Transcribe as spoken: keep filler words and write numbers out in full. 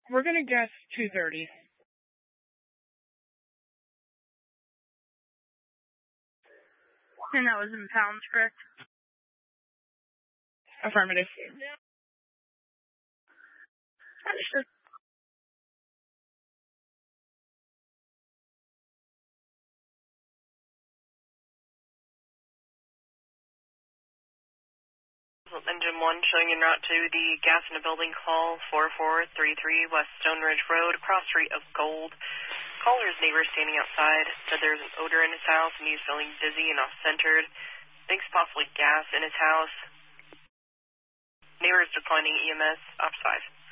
We're going to guess two thirty. And that was in pounds, correct? Affirmative. Understood. Engine one showing en route to the gas in a building call four four three three West Stone Ridge Road, cross street of Gold. Caller's neighbor standing outside said there's an odor in his house and he's feeling dizzy and off-centered. Thinks possibly gas in his house. Neighbor is declining E M S, ops five.